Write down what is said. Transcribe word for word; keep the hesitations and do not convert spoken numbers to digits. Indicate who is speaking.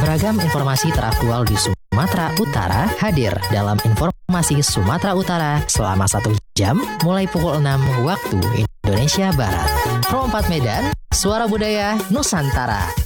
Speaker 1: Beragam informasi teraktual di Sumatera Utara hadir dalam Informasi Sumatera Utara selama satu jam mulai pukul enam waktu Indonesia Barat. Pro empat Medan, Suara Budaya Nusantara.